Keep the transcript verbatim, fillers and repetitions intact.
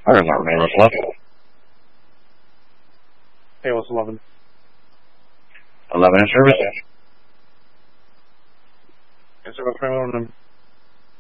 Fire alarm, A O S eleven. A O S eleven. eleven in service. In service,